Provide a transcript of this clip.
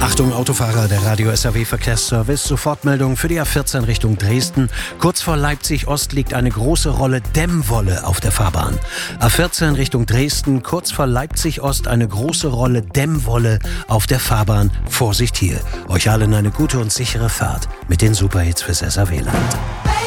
Achtung Autofahrer, der Radio SAW Verkehrsservice, Sofortmeldung für die A14 Richtung Dresden. Kurz vor Leipzig Ost liegt eine große Rolle Dämmwolle auf der Fahrbahn. A14 Richtung Dresden, kurz vor Leipzig Ost eine große Rolle Dämmwolle auf der Fahrbahn. Vorsicht hier. Euch allen eine gute und sichere Fahrt mit den Superhits fürs SAW-Land.